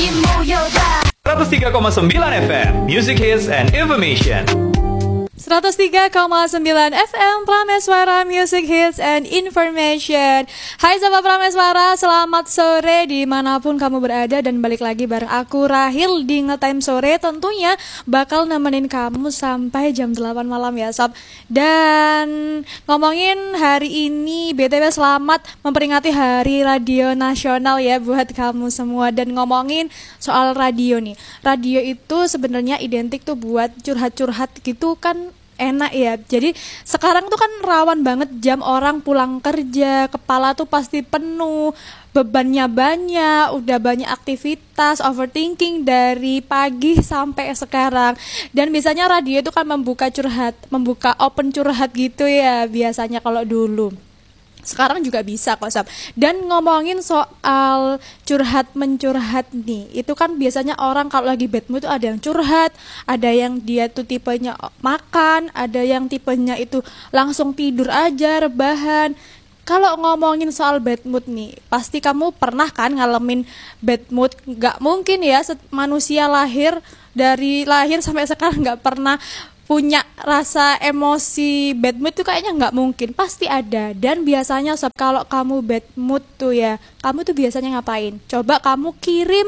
103,9 FM Music Hits and Information. 103,9 FM Prameswara Music Hits and Information. Hai sahabat Prameswara, selamat sore dimanapun kamu berada. Dan balik lagi bareng aku Rahil di Ngetime Sore. Tentunya bakal nemenin kamu sampai jam 8 malam ya sob. Dan ngomongin hari ini, BTW selamat memperingati Hari Radio Nasional ya buat kamu semua. Dan ngomongin soal radio nih, radio itu sebenarnya identik tuh buat curhat-curhat gitu kan, enak ya. Jadi sekarang tuh kan rawan banget jam orang pulang kerja, kepala tuh pasti penuh, bebannya banyak, udah banyak aktivitas, overthinking dari pagi sampai sekarang. Dan biasanya radio itu kan membuka open curhat gitu ya biasanya kalau dulu. Sekarang juga bisa kok Sob. Dan ngomongin soal curhat mencurhat nih, itu kan biasanya orang kalau lagi bad mood tuh ada yang curhat, ada yang dia tuh tipenya makan, ada yang tipenya itu langsung tidur aja rebahan. Kalau ngomongin soal bad mood nih, pasti kamu pernah kan ngalamin bad mood. Gak mungkin ya manusia dari lahir sampai sekarang gak pernah punya rasa emosi bad mood tuh kayaknya nggak mungkin, pasti ada. Dan biasanya sob, kalau kamu bad mood tuh ya, kamu tuh biasanya ngapain? Coba kamu kirim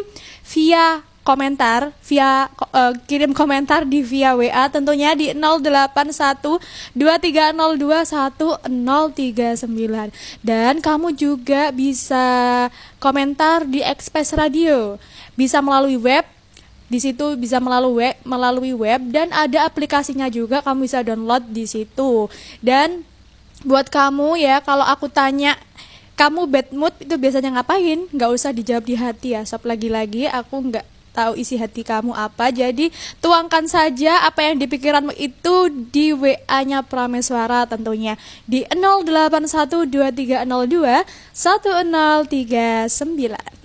komentar di via WA tentunya di 081230210039. Dan kamu juga bisa komentar di Express Radio, bisa melalui web. Di situ bisa melalui web dan ada aplikasinya juga, kamu bisa download di situ. Dan buat kamu ya, kalau aku tanya kamu bad mood itu biasanya ngapain, nggak usah dijawab di hati ya sob. Lagi-lagi aku nggak tahu isi hati kamu apa, jadi tuangkan saja apa yang di pikiranmu itu di WA-nya Prameswara tentunya di 081230210039.